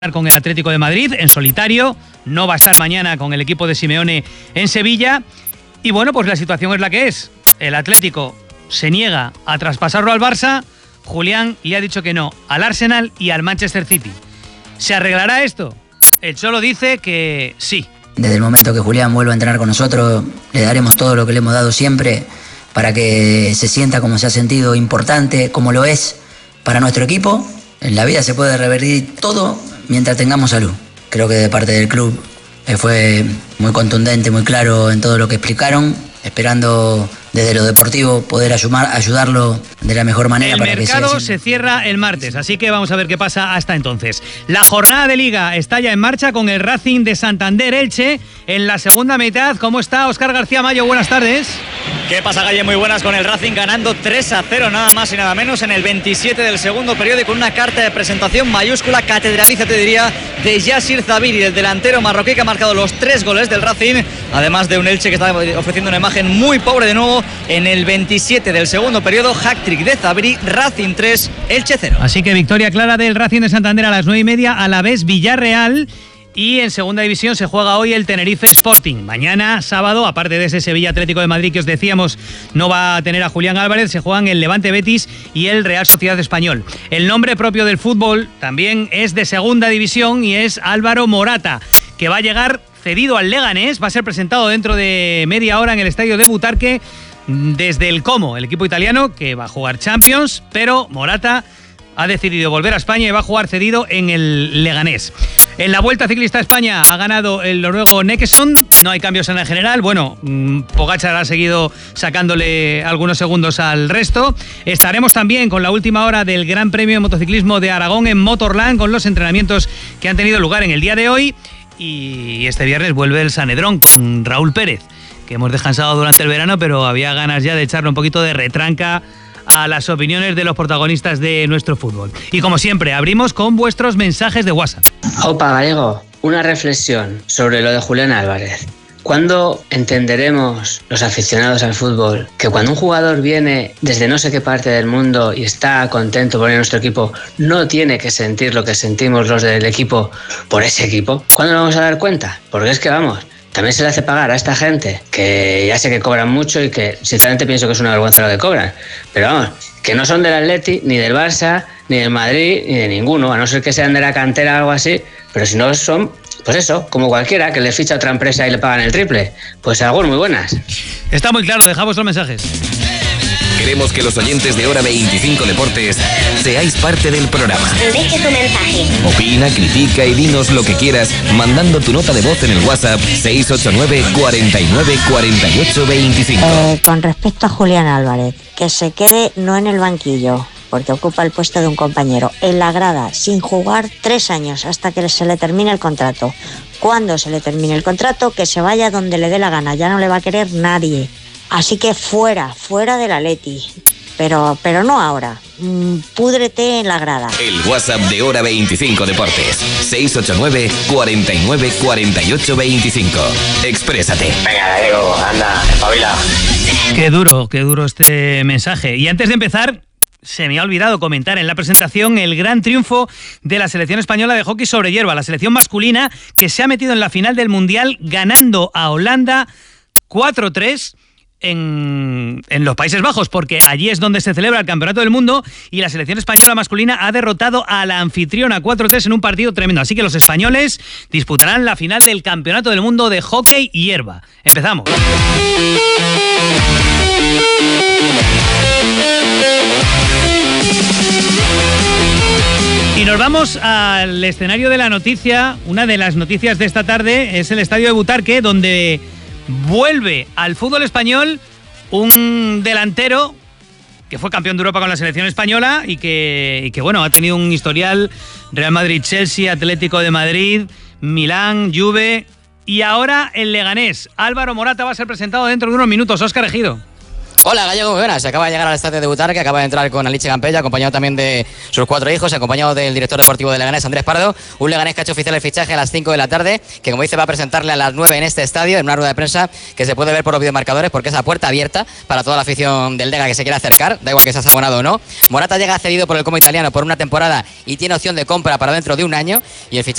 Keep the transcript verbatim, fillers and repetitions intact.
con el Atlético de Madrid en solitario, no va a estar mañana con el equipo de Simeone en Sevilla y bueno, pues la situación es la que es. El Atlético se niega a traspasarlo al Barça, Julián le ha dicho que no al Arsenal y al Manchester City. ¿Se arreglará esto? El Cholo dice que sí. Desde el momento que Julián vuelva a entrenar con nosotros, le daremos todo lo que le hemos dado siempre para que se sienta como se ha sentido importante, como lo es para nuestro equipo. En la vida se puede revertir todo mientras tengamos salud. Creo que de parte del club fue muy contundente, muy claro en todo lo que explicaron, esperando desde lo deportivo poder ayudar, ayudarlo de la mejor manera. El para mercado que sea... se cierra el martes, así que vamos a ver qué pasa hasta entonces. La jornada de Liga está ya en marcha con el Racing de Santander Elche en la segunda mitad. ¿Cómo está Óscar García Mayo? Buenas tardes. ¿Qué pasa, Galle? Muy buenas, con el Racing ganando tres a cero, nada más y nada menos, en el veintisiete del segundo periodo y con una carta de presentación mayúscula, catedraliza, te diría, de Yassir Zabiri, el delantero marroquí que ha marcado los tres goles del Racing, además de un Elche que está ofreciendo una imagen muy pobre de nuevo en el veintisiete del segundo periodo. Hat-trick de Zabiri, Racing tres, Elche cero. Así que victoria clara del Racing de Santander a las nueve y media, a la vez Villarreal. Y en segunda división se juega hoy el Tenerife Sporting. Mañana, sábado, aparte de ese Sevilla Atlético de Madrid que os decíamos no va a tener a Julián Álvarez, se juegan el Levante Betis y el Real Sociedad Español. El nombre propio del fútbol también es de segunda división y es Álvaro Morata, que va a llegar cedido al Leganés, va a ser presentado dentro de media hora en el estadio de Butarque desde el Como, el equipo italiano que va a jugar Champions, pero Morata ha decidido volver a España y va a jugar cedido en el Leganés. En la Vuelta Ciclista a España ha ganado el noruego Nekesson, no hay cambios en el general, bueno, Pogačar ha seguido sacándole algunos segundos al resto. Estaremos también con la última hora del Gran Premio de Motociclismo de Aragón en Motorland, con los entrenamientos que han tenido lugar en el día de hoy, y este viernes vuelve el Sanedrón con Raúl Pérez, que hemos descansado durante el verano, pero había ganas ya de echarle un poquito de retranca a las opiniones de los protagonistas de nuestro fútbol. Y como siempre, abrimos con vuestros mensajes de WhatsApp. Opa, Gallego, una reflexión sobre lo de Julián Álvarez. ¿Cuándo entenderemos los aficionados al fútbol que cuando un jugador viene desde no sé qué parte del mundo y está contento por ir a nuestro equipo, no tiene que sentir lo que sentimos los del equipo por ese equipo? ¿Cuándo nos vamos a dar cuenta? Porque es que vamos, también se le hace pagar a esta gente, que ya sé que cobran mucho y que sinceramente pienso que es una vergüenza lo que cobran, pero vamos, que no son del Atleti, ni del Barça, ni del Madrid, ni de ninguno, a no ser que sean de la cantera o algo así, pero si no son, pues eso, como cualquiera, que le ficha a otra empresa y le pagan el triple. Pues algo muy buenas. Está muy claro, dejamos los mensajes. Queremos que los oyentes de Hora veinticinco Deportes seáis parte del programa. Deje tu mensaje. Opina, critica y dinos lo que quieras mandando tu nota de voz en el WhatsApp seis ocho nueve, cuatro nueve, cuatro ocho dos cinco. Eh, con respecto a Julián Álvarez, que se quede no en el banquillo, porque ocupa el puesto de un compañero, en la grada, sin jugar tres años hasta que se le termine el contrato. Cuando se le termine el contrato, que se vaya donde le dé la gana, ya no le va a querer nadie. Así que fuera, fuera del Atleti. Pero, pero no ahora. Mm, púdrete en la grada. El WhatsApp de Hora veinticinco Deportes. seis ocho nueve, cuatro nueve, cuatro ocho dos cinco. Exprésate. Venga, Diego, anda, espabila. Qué duro, qué duro este mensaje. Y antes de empezar, se me ha olvidado comentar en la presentación el gran triunfo de la selección española de hockey sobre hierba, la selección masculina que se ha metido en la final del Mundial ganando a Holanda cuatro tres en, en los Países Bajos, porque allí es donde se celebra el Campeonato del Mundo y la selección española masculina ha derrotado a la anfitriona cuatro tres en un partido tremendo. Así que los españoles disputarán la final del Campeonato del Mundo de hockey y hierba. Empezamos. Y nos vamos al escenario de la noticia. Una de las noticias de esta tarde es el estadio de Butarque, donde vuelve al fútbol español un delantero que fue campeón de Europa con la selección española y que, y que bueno, ha tenido un historial: Real Madrid, Chelsea, Atlético de Madrid, Milán, Juve y ahora el Leganés. Álvaro Morata va a ser presentado dentro de unos minutos. Óscar Ejido. Hola, Gallego, muy buenas. Se acaba de llegar al estadio de Butarque, acaba de entrar con Alicia Campella, acompañado también de sus cuatro hijos, acompañado del director deportivo de Leganés, Andrés Pardo. Un Leganés que ha hecho oficial el fichaje a las cinco de la tarde, que como dice va a presentarle a las nueve en este estadio, en una rueda de prensa que se puede ver por los videomarcadores, porque es a puerta abierta para toda la afición del Lega que se quiera acercar, da igual que seas abonado o no. Morata llega cedido por el Como italiano por una temporada y tiene opción de compra para dentro de un año, y el fichaje